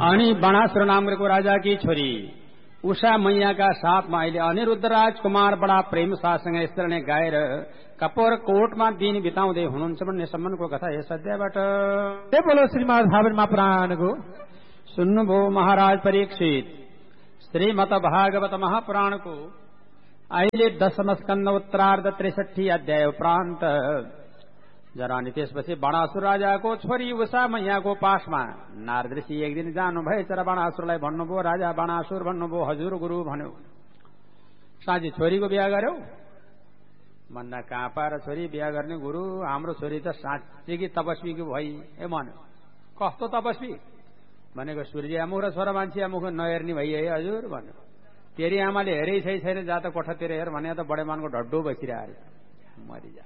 अनि बाणासुर नामको राजाकी छोरी उषा मैयाका साथमा अहिले अनिरुद्ध राजकुमार बडा प्रेम साथसँग यसरी गाएर कपोर कोटमा दिन बिताउँदै हुनुहुन्छ भन्ने सम्मको कथा यस अध्यायबाट बोलो श्रीमद् भागवत महापुराणको सुन्नुभयो महाराज परीक्षित। श्रीमद् भागवत महापुराणको अहिले 10 स्कन्द उत्तरार्ध 63 अध्याय उपरान्त जरा अनि त्यसपछि बाणासुर राजाको छोरी उषा मैयाको पासमा नारद ऋषि एक दिन जानुभएछ र बाणासुरलाई भन्नुभयो, राजा बाणासुर भन्नुभयो, हजुर गुरु भन्यो, साँझी छोरीको बिहा गर्यौ भन्दा कहाँ पाएर छोरी बिहा गर्ने गुरु, हाम्रो छोरी त साँच्चीकी तपस्वीको भई ए भन्यो। कस्तो तपस्वी भनेको सूर्य आमुख र छोरा मान्छे आमुख नहेर्ने भई है हजुर भन्यो। तेरी आमाले हेरै छैन जा त कोठातिर हेर भने त बडेमानको ढड्डो बसिरहेको मरिजा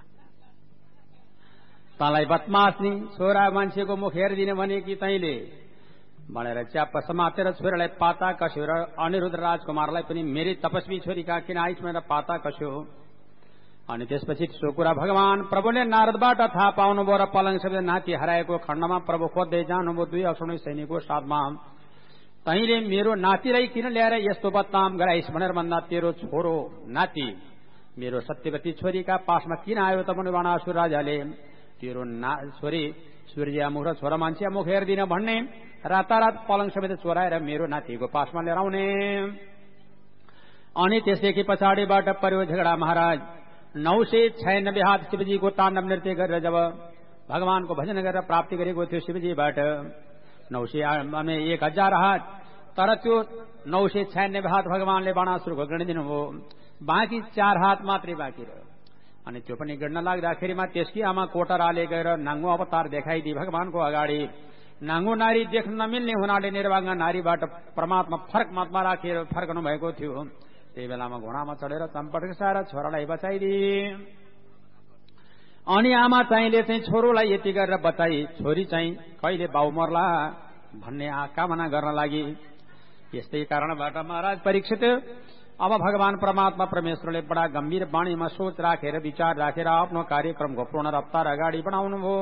तँलाई बदमास्नी छोरा मान्छेको मुख हेरिदिने भने कि तैँले भनेर च्याप्प समातेर छोरालाई पाता कस्यो र अनिरुद्ध राजकुमारलाई पनि मेरी तपस्वी छोरीका किन आइस भनेर पाता कस्यो। अनि त्यसपछि सो कुरा भगवान प्रभुले नारदबाट थाहा पाउनुभयो र पलङ सबै नाति हराएको खण्डमा प्रभु खोज्दै जानुभयो 2 अक्षौणी सैनिकको साथमा। तैँले मेरो नातिलाई किन ल्याएर यस्तो बदनाम गराइस भनेर भन्दा तेरो छोरो नाति मेरो सत्यवती छोरीका पासमा किन आयो त भने बाणासुर राजाले तेरो छोरी सूर्यमुख र छोरा मान्छे मुख हेर्दिन भन्ने रातारात पलङ समेत चोराएर मेरो नातिको पासमा लिएर आउने। अनि त्यसदेखि पछाडिबाट पर्यो झगडा। महाराज 996 हात शिवजीको ताण्डव नृत्य गरेर जब भगवानको भजन गरेर प्राप्ति गरेको थियो शिवजीबाट 1000 हात, तर त्यो 996 हात भगवानले बाणासुरको गणिदिनुभयो, बाँकी 4 हात मात्रै बाँकी रह्यो। अनि त्यो पनि गिड्न लाग्दाखेरिमा त्यसकी आमा कोटराले गएर नाङ्गो अवतार देखाइदिए भगवानको अगाडि। नाङ्गो नारी देख्न नमिल्ने हुनाले निर्वाङ्ग नारीबाट परमात्मा फरक मात्मा राखेर फर्कनु भएको थियो। त्यही बेलामा घोडामा चढेर चम्पट घसाएर छोरालाई बचाइदिए। अनि आमा चाहिँले चाहिँ छोरोलाई यति गरेर बचाई, छोरी चाहिँ कहिले बाउ मर्ला भन्ने कामना गर्न लागि। यस्तै कारणबाट महाराज परीक्षित अब भगवान परमात्मा परमेश्वरले बडा गम्भीर वाणीमा सोच राखेर विचार राखेर आफ्नो कार्यक्रमको पूर्ण रफ्तार अगाडि बढाउनुभयो।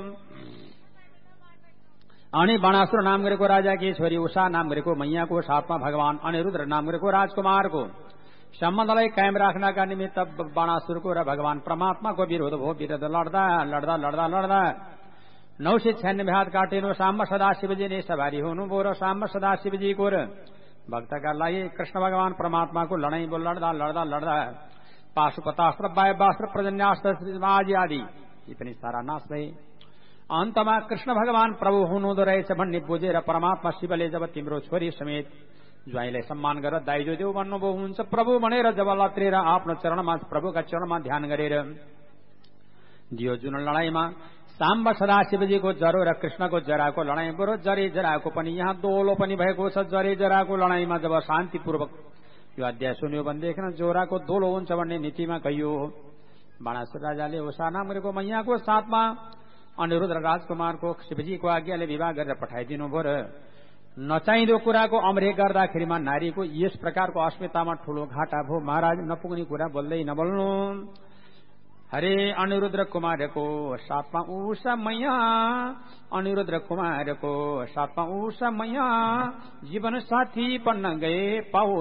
अनि बाणासुर नाम गरेको राजाकी छोरी उषा नाम गरेको मैयाको साथमा भगवान अनिरुद्ध नाम गरेको राजकुमारको सम्बन्धलाई कायम राख्नका निमित्त बाणासुरको र भगवान परमात्माको विरोध भयो। विरोध लड्दा लड्दा लड्दा लड्दा 996 हात काटिनु। साम्ब सदाशिवजी नै सवारी हुनुभयो र साम्ब सदाशिवजीको र भक्तका लागि कृष्ण भगवान परमात्माको लडाईँ भयो। लड्दा लड्दा लड्दा पाशुपतास्त्र वायवास्त्र पर्जन्यास्त्र आदि यी पनि सारा नाश भए। अन्तमा कृष्ण भगवान प्रभु हुनुहुँदो रहेछ भन्ने बुझेर परमात्मा शिवले जब तिम्रो छोरी समेत ज्वाइँलाई सम्मान गरेर दाइजो देऊ भन्नुभयो, हुन्छ प्रभु भनेर जब लत्रेर आफ्नो चरणमा प्रभुका चरणमा ध्यान गरेर दियो। जुन लडाईँमा साम्ब सदाशिवजीको जरो र कृष्णको जराको लडाईँ बरु जरे जराको पनि यहाँ दोलो पनि भएको छ। जरे जराको लडाईँमा जब शान्तिपूर्वक यो अध्याय सुन्यो भनेदेखि जोराको दोलो हुन्छ भन्ने नीतिमा कहियो। बाणासुर राजाले उषा नाम गरेको मैयाको साथमा अनिरुद्ध राजकुमारको शिवजीको आज्ञाले विवाह गरेर पठाइदिनु भयो र नचाहिँदो कुराको अमरेख गर्दाखेरिमा नारीको यस प्रकारको अस्मितामा ठूलो घाटा भयो। महाराज नपुग्ने कुरा बोल्दै नबोल्नु। हरे अनिरुद्ध कुमारको साथमा उषा मैया, अनिरुद्ध कुमारको साथमा उषा मैया जीवन साथी बन्न गए पाओ